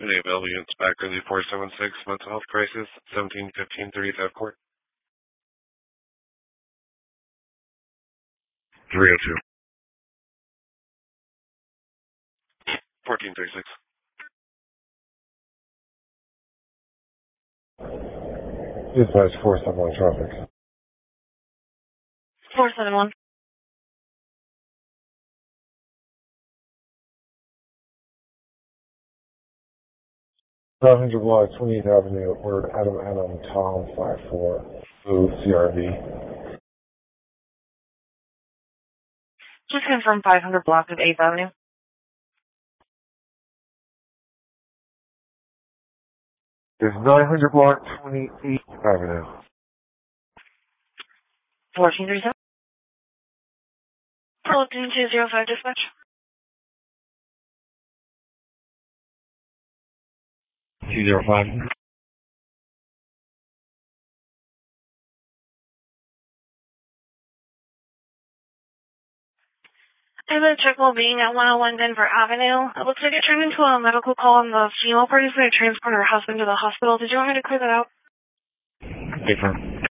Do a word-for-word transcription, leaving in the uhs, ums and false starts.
Any available units back to the four seven six mental health crisis, seventeen fifteen thirty-five court. three oh two. fourteen thirty-six. Dispatch four seven one traffic. four seven one. five hundred block, twenty-eighth Avenue, word Adam Adam Tom five four, blue C R V. Just confirm five hundred block of eighth Avenue. There's nine hundred block, twenty-eighth Avenue. fourteen thirty-seven. Philippine two zero five dispatch. two zero five. I have a check well-being at one oh one Denver Avenue. It looks like it turned into a medical call and the female party is going to transport her husband to the hospital. Did you want me to clear that out? Confirm.